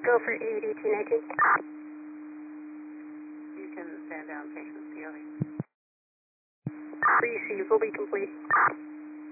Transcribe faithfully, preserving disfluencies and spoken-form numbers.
Go for eighty, two nineteen. You can stand down, patient C O E. Receive will be complete.